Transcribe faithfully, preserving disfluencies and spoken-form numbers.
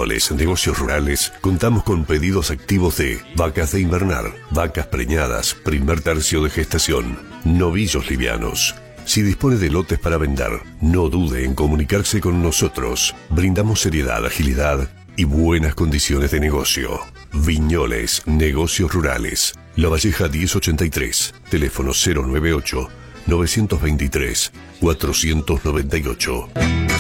Viñoles, Negocios Rurales, contamos con pedidos activos de vacas de invernar, vacas preñadas, primer tercio de gestación, novillos livianos. Si dispone de lotes para vender, no dude en comunicarse con nosotros. Brindamos seriedad, agilidad y buenas condiciones de negocio. Viñoles, Negocios Rurales. La Valleja diez ochenta y tres. Teléfono cero noventa y ocho, novecientos veintitrés, cuatrocientos noventa y ocho.